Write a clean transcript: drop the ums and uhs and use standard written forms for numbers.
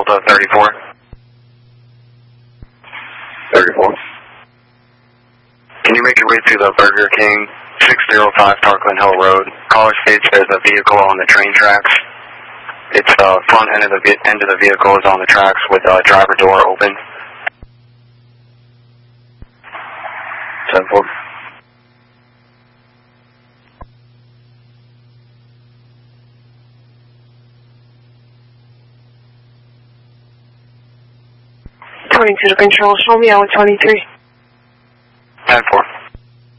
Delta 34. 34. Can you make your way to the Burger King, 605 Parkland Hill Road? Caller states there's a vehicle on the train tracks. Its front end of the vehicle is on the tracks with the driver door open. 10-4. To the control, show me out 23.